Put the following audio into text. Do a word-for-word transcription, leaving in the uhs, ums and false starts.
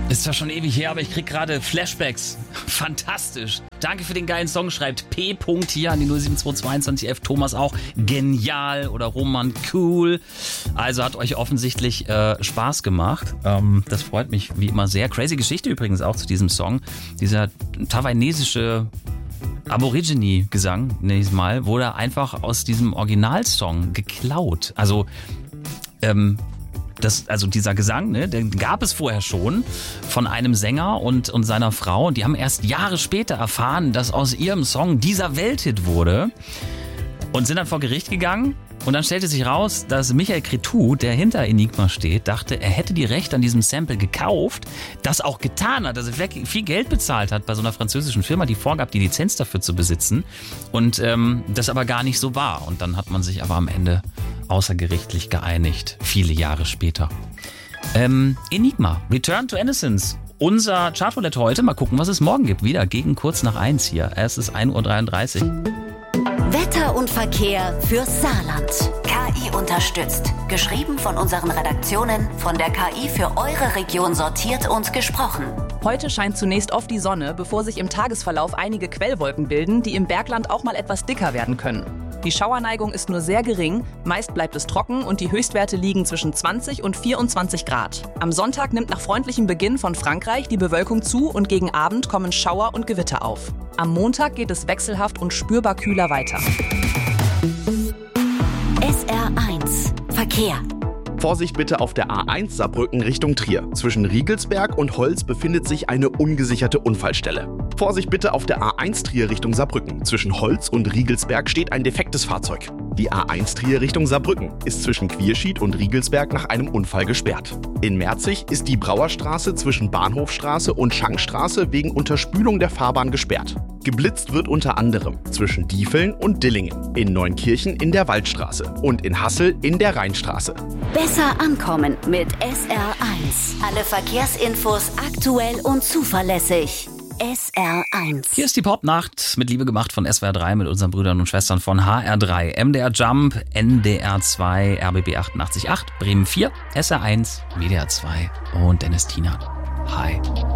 Ist zwar schon ewig her, aber ich krieg gerade Flashbacks. Fantastisch. Danke für den geilen Song, schreibt P. hier an die null sieben zwei zweiundzwanzig elf. Thomas auch. Genial. Oder Roman, cool. Also hat euch offensichtlich äh, Spaß gemacht. Ähm, das freut mich wie immer sehr. Crazy Geschichte übrigens auch zu diesem Song. Dieser taiwanesische Aborigine-Gesang, nächstes Mal, wurde einfach aus diesem Originalsong geklaut. Also, ähm, Das, also dieser Gesang, ne, den gab es vorher schon von einem Sänger und, und seiner Frau. Und die haben erst Jahre später erfahren, dass aus ihrem Song dieser Welthit wurde. Und sind dann vor Gericht gegangen. Und dann stellte sich raus, dass Michael Cretu, der hinter Enigma steht, dachte, er hätte die Rechte an diesem Sample gekauft, das auch getan hat, dass er viel Geld bezahlt hat bei so einer französischen Firma, die vorgab, die Lizenz dafür zu besitzen. Und ähm, das aber gar nicht so war. Und dann hat man sich aber am Ende außergerichtlich geeinigt, viele Jahre später. Ähm, Enigma, Return to Innocence. Unser Chartroulette heute. Mal gucken, was es morgen gibt. Wieder gegen kurz nach eins hier. Es ist ein Uhr dreiunddreißig. Wetter und Verkehr fürs Saarland. K I unterstützt. Geschrieben von unseren Redaktionen, von der K I für eure Region sortiert und gesprochen. Heute scheint zunächst oft die Sonne, bevor sich im Tagesverlauf einige Quellwolken bilden, die im Bergland auch mal etwas dicker werden können. Die Schauerneigung ist nur sehr gering, meist bleibt es trocken und die Höchstwerte liegen zwischen zwanzig und vierundzwanzig Grad. Am Sonntag nimmt nach freundlichem Beginn von Frankreich die Bewölkung zu und gegen Abend kommen Schauer und Gewitter auf. Am Montag geht es wechselhaft und spürbar kühler weiter. S R eins Verkehr. Vorsicht bitte auf der A eins Saarbrücken Richtung Trier. Zwischen Riegelsberg und Holz befindet sich eine ungesicherte Unfallstelle. Vorsicht bitte auf der A eins Trier Richtung Saarbrücken. Zwischen Holz und Riegelsberg steht ein defektes Fahrzeug. Die A eins Trier Richtung Saarbrücken ist zwischen Quierschied und Riegelsberg nach einem Unfall gesperrt. In Merzig ist die Brauerstraße zwischen Bahnhofstraße und Schankstraße wegen Unterspülung der Fahrbahn gesperrt. Geblitzt wird unter anderem zwischen Diefeln und Dillingen, in Neunkirchen in der Waldstraße und in Hassel in der Rheinstraße. Besser ankommen mit S R eins. Alle Verkehrsinfos aktuell und zuverlässig. S R eins. Hier ist die Popnacht mit Liebe gemacht von S W R drei mit unseren Brüdern und Schwestern von H R drei, M D R Jump, N D R zwei, R B B achtundachtzig Komma acht, Bremen vier, S R eins, W D R zwei und Dennis Tina. Hi.